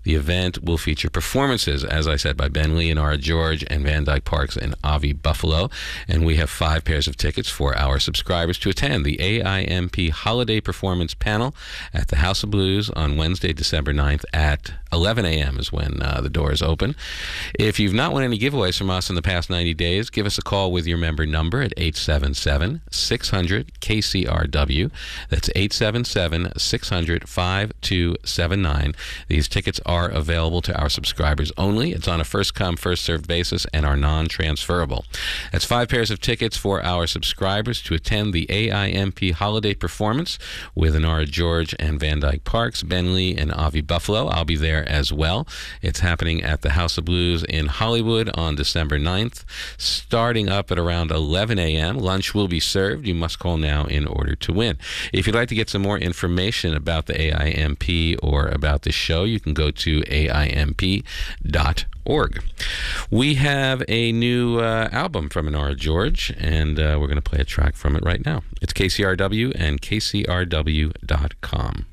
The event will feature performances, as I said, by Ben Lee and Nora George and Van Dyke Parks and Avi Buffalo. And we have 5 pairs of tickets for our subscribers to attend the AIMP Holiday Performance Panel at the House of Blues on Wednesday, December 9th at 11 a.m. is when the doors open. If you've not won any giveaways from us in the past 90 days, give us a call with your member number at 877-600-KCRW. That's 877-600-5279. These tickets are available to our subscribers only. It's on a first-come, first-served basis and are non-transferable. That's 5 pairs of tickets for our subscribers to attend the AIMP Holiday Performance with Nora George and Van Dyke Parks, Ben Lee, and Avi Buffalo. I'll be there as well. It's happening at the House of Blues in Hollywood on December 9th, starting up at around 11 a.m. Lunch will be served. You must call now in order to win. If you'd like to get some more information about the AIMP or about this show, you can go to AIMP.org. We have a new album from Nora George, and we're going to play a track from it right now. It's KCRW and KCRW.com.